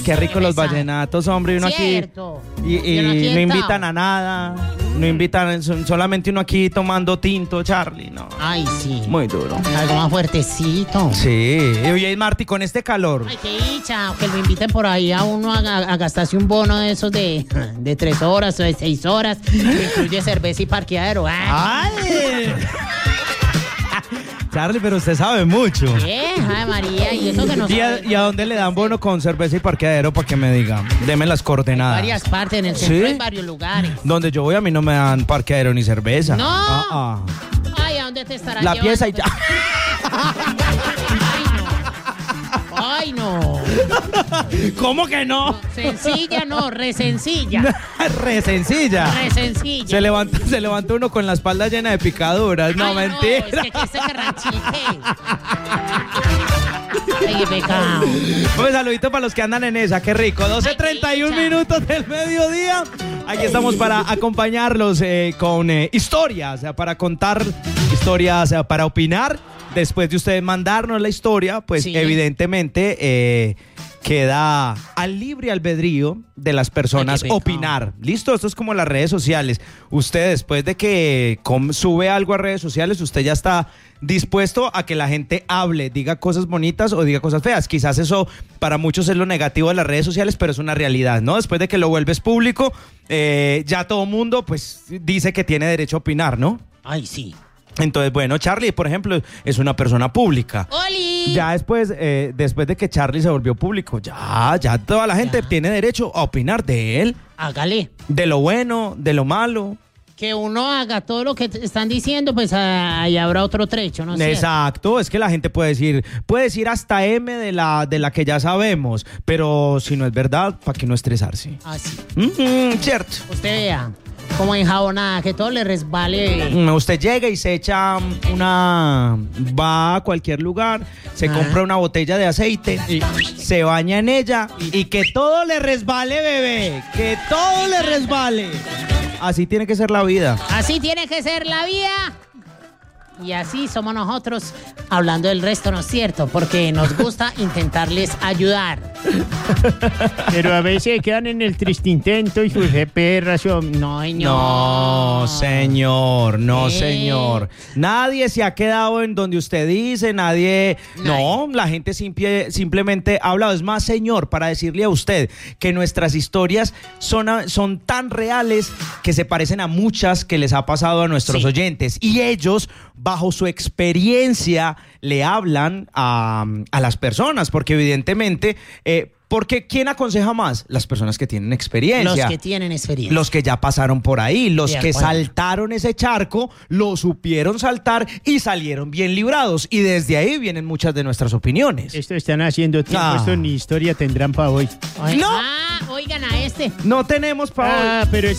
Qué rico los vallenatos, hombre, uno Cierto. aquí y no invitan a nada, no invitan, solamente uno aquí tomando tinto, Charlie, no. Ay, sí. Muy duro. Algo más fuertecito. Sí, oye, Marty, con este calor. Ay, qué dicha, que lo inviten por ahí a uno a gastarse un bono de esos de 3 horas o de 6 horas, que incluye cerveza y parqueadero. ¡Ay! Charlie, pero usted sabe mucho. Ay, María, y eso que no sabe. ¿Y a dónde le dan bono con cerveza y parqueadero para que me diga? Deme las coordenadas. En varias partes, en el centro, ¿Sí? en varios lugares. Donde yo voy a mí no me dan parqueadero ni cerveza. ¡No! Ay, ¿a dónde te estarán La llevando? pieza y ya. Ay, no. ¿Cómo que no? Sencilla, no, re sencilla. Re sencilla. Re sencilla. Se levanta uno con la espalda llena de picaduras. No, Ay, mentira. No, es que se carranchite. Ay, qué pecado. Un saludito para los que andan en esa, qué rico. 12:31 minutos del mediodía. Aquí estamos para acompañarlos con historias, para contar historias, para opinar. Después de ustedes mandarnos la historia, pues sí, evidentemente queda al libre albedrío de las personas opinar. ¿Listo? Esto es como las redes sociales. Usted, después de que sube algo a redes sociales, usted ya está dispuesto a que la gente hable, diga cosas bonitas o diga cosas feas. Quizás eso para muchos es lo negativo de las redes sociales, pero es una realidad, ¿no? Después de que lo vuelves público, ya todo mundo pues dice que tiene derecho a opinar, ¿no? Ay, sí. Entonces, bueno, Charlie, por ejemplo, es una persona pública. ¡Oli! Ya después de que Charlie se volvió público, ya toda la gente tiene derecho a opinar de él. Hágale. De lo bueno, de lo malo. Que uno haga todo lo que están diciendo, pues ahí habrá otro trecho, ¿no? Exacto, es que la gente puede decir hasta M de la que ya sabemos, pero si no es verdad, ¿para qué no estresarse? Ah, sí. Cierto. Usted vea, como enjabonada, que todo le resbale. Usted llega y se echa va a cualquier lugar, se compra una botella de aceite, se baña en ella y que todo le resbale, bebé, que todo le resbale. Así tiene que ser la vida. Así tiene que ser la vida. Y así somos nosotros hablando del resto, ¿no es cierto? Porque nos gusta intentarles ayudar. Pero a veces quedan en el triste intento y sus perras son... No, señor. No, señor, no, señor. Nadie se ha quedado en donde usted dice, nadie. No, la gente simplemente ha hablado. Es más, señor, para decirle a usted que nuestras historias son tan reales que se parecen a muchas que les ha pasado a nuestros oyentes. Y ellos, bajo su experiencia, le hablan a las personas, porque evidentemente... porque ¿quién aconseja más? Las personas que tienen experiencia. Los que tienen experiencia. Los que ya pasaron por ahí, los que saltaron ese charco, lo supieron saltar y salieron bien librados. Y desde ahí vienen muchas de nuestras opiniones. Esto están haciendo tiempo, esto ni historia tendrán para hoy. ¡No! Oigan a este. No tenemos para hoy. Pero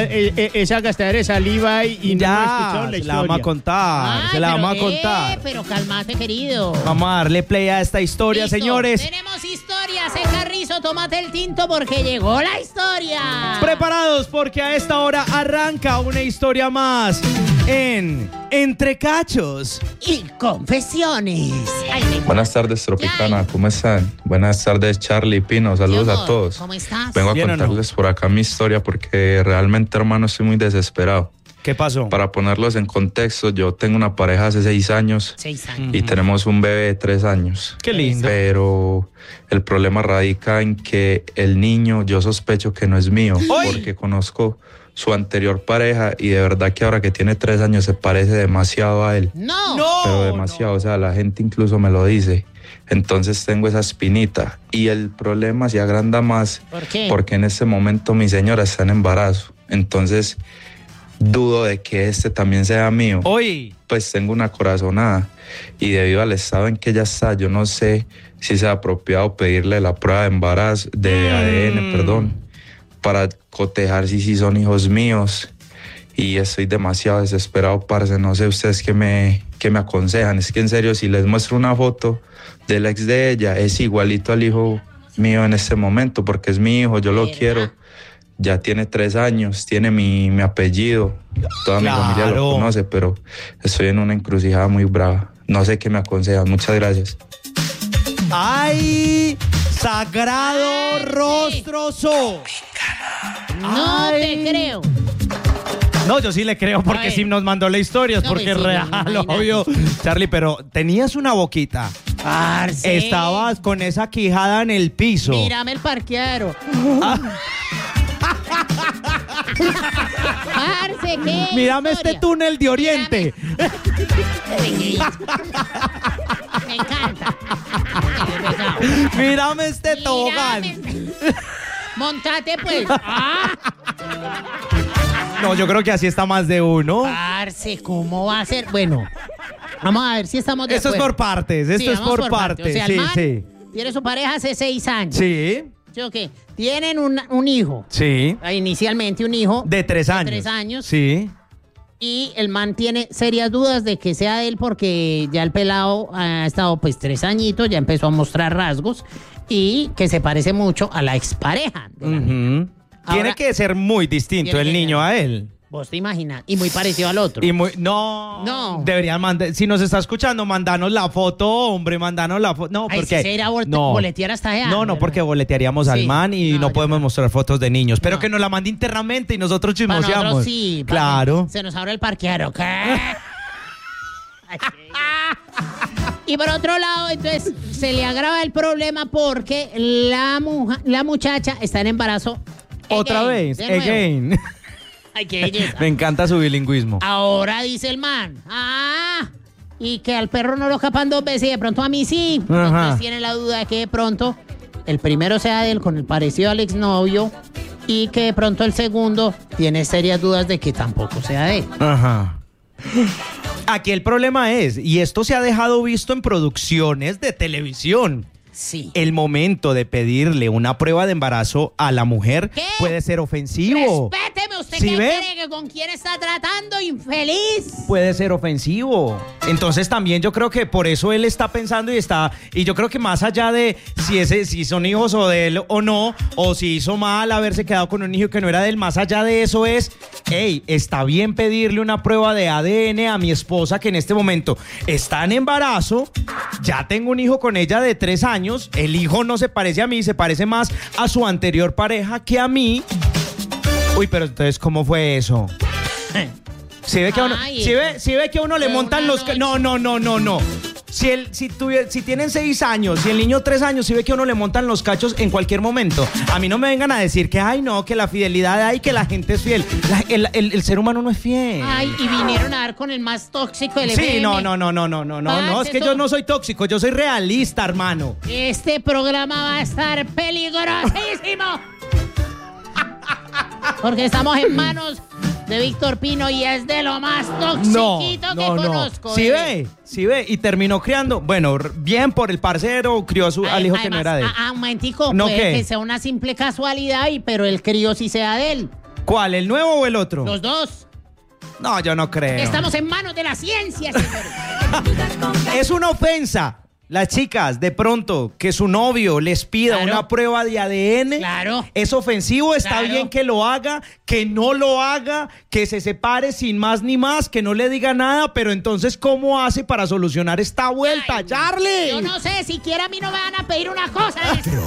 esa gastadera de saliva y no hemos escuchado la historia. Se la vamos a contar, vamos a contar. Pero cálmate, querido. Vamos a darle play a esta historia, Listo. señores. Tenemos historias, Carrizo, tómate el tinto porque llegó la historia. Preparados porque a esta hora arranca una historia más en Entre Cachos y Confesiones. Buenas tardes, Tropicana, ¿cómo están? Buenas tardes, Charlie, Pino, saludos a todos. ¿Cómo estás? Vengo a contarles por acá mi historia porque realmente, hermano, estoy muy desesperado. ¿Qué pasó? Para ponerlos en contexto, yo tengo una pareja hace 6 años. 6 años. Y tenemos un bebé de 3 años. Qué lindo. Pero el problema radica en que el niño, yo sospecho que no es mío. ¡Uy! Porque conozco su anterior pareja y de verdad que ahora que tiene 3 años se parece demasiado a él. No. Pero demasiado, o sea, la gente incluso me lo dice. Entonces tengo esa espinita. Y el problema se agranda más. ¿Por qué? Porque en este momento mi señora está en embarazo. Entonces... dudo de que este también sea mío. Hoy. Pues tengo una corazonada y debido al estado en que ella está, yo no sé si sea apropiado pedirle la prueba de embarazo, de ADN, perdón, para cotejar si son hijos míos. Y estoy demasiado desesperado, parce. No sé ustedes qué me aconsejan. Es que en serio, si les muestro una foto del ex de ella, es igualito al hijo mío en este momento, porque es mi hijo, yo lo quiero. Ya tiene 3 años, tiene mi apellido, toda mi familia lo conoce, pero estoy en una encrucijada muy brava. No sé qué me aconsejan. Muchas gracias. ¡Ay! Sagrado rostroso. No te creo. No, yo sí le creo porque Ay. sí nos mandó la historia, es No, porque pues es sí, real, imagínate. obvio. Charlie, pero tenías una boquita. Parce. Estabas con esa quijada en el piso. Mírame el parqueadero. Parce, ¿qué? Mírame este historia? túnel de Oriente. Me encanta. Mírame este tobogán. Montate, pues. ¡Ah! No, yo creo que así está más de uno. Parce, ¿cómo va a ser? Bueno, vamos a ver si estamos de Esto es acuerdo. por partes, esto Sí, es vamos por partes. O sea, el Sí, man sí. tiene su pareja hace 6 años. Sí, ¿Sí o qué? Tienen un hijo. sí. Inicialmente un hijo. De 3 años. 3 años. Sí. Y el man tiene serias dudas de que sea de él porque ya el pelado ha estado pues 3 añitos, ya empezó a mostrar rasgos y que se parece mucho a la expareja. de la nena. Ujú. Tiene Ahora- que ser muy distinto Tiene el que niño ser. a él. Vos te imaginas. Y muy parecido al otro. Y muy, no, No. deberían mandar, si nos está escuchando, mandanos la foto, hombre, mandanos la foto. No, Ay, porque si se irá a no. boletear hasta allá. No, no, porque boletearíamos al Sí. man y No, no yo podemos no. mostrar fotos de niños. Pero No. que nos la mande internamente y nosotros Para chismoseamos. nosotros sí. para Claro. que se nos abre el parqueadero. ¿Qué? Ay, y por otro lado, entonces, se le agrava el problema porque la muchacha está en embarazo. Otra again, vez, de nuevo. again. Ay, qué belleza. Me encanta su bilingüismo. Ahora dice el man, y que al perro no lo escapan 2 veces y de pronto a mí sí. Ajá. Entonces tiene la duda de que de pronto el primero sea de él con el parecido al exnovio y que de pronto el segundo tiene serias dudas de que tampoco sea de él. Ajá. Aquí el problema es, y esto se ha dejado visto en producciones de televisión, Sí. el momento de pedirle una prueba de embarazo a la mujer ¿Qué? puede ser ofensivo. Respéteme, ¿usted ¿Sí qué ve? cree que con quién está tratando, infeliz? Puede ser ofensivo. Entonces también yo creo que por eso él está pensando y yo creo que más allá de si son hijos o de él o no, o si hizo mal haberse quedado con un hijo que no era de él, más allá de eso es, hey, está bien pedirle una prueba de ADN a mi esposa que en este momento está en embarazo, ya tengo un hijo con ella de 3 años, el hijo no se parece a mí, se parece más a su anterior pareja que a mí. Uy, pero entonces, ¿cómo fue eso? Si ve que a uno, Ay, si ve que a uno le fue montan una los... noche. No. Si tienen 6 años y el niño 3 años, si ve que a uno le montan los cachos en cualquier momento. A mí no me vengan a decir que, ay, no, que la fidelidad hay, que la gente es fiel. El ser humano no es fiel. Ay, y vinieron a dar con el más tóxico del Sí, FM. no, es que yo no soy tóxico, yo soy realista, hermano. Este programa va a estar peligrosísimo. Porque estamos en manos de Víctor Pino y es de lo más toxiquito que conozco. Si bebé. ve, y terminó criando, bueno, bien por el parcero, crió al hijo que no era de él. Un momentico, ¿No puede qué? que sea una simple casualidad, pero el crío sí sea de él. ¿Cuál, el nuevo o el otro? Los dos. No, yo no creo. Estamos en manos de la ciencia, señores. Es una ofensa. Las chicas, de pronto, que su novio les pida Claro. una prueba de ADN, Claro. es ofensivo, está Claro. bien que lo haga, que no lo haga, que se separe sin más ni más, que no le diga nada, pero entonces, ¿cómo hace para solucionar esta vuelta, Ay, Charlie? Yo no sé, siquiera a mí no me van a pedir una cosa de eso.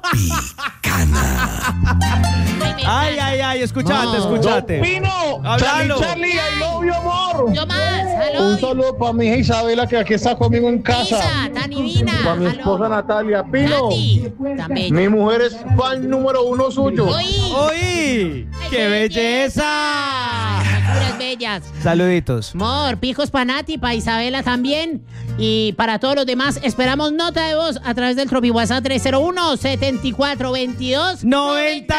Ay, escúchate. Pino, Háblalo. Charlie, I love you, amor. Yo más, aló. Un saludo para mi hija Isabela, que aquí está conmigo en casa. Isa, tan divina. Para mi aló. esposa Natalia. Pino, Nati, tan bella. mi mujer es fan número 1 suyo. Oí. ¡Oí! ¡Qué belleza! Criaturas bellas. Saluditos. Amor, pijos para Nati, para Isabela también. Y para todos los demás, esperamos nota de voz a través del Tropi WhatsApp 301-7422-90.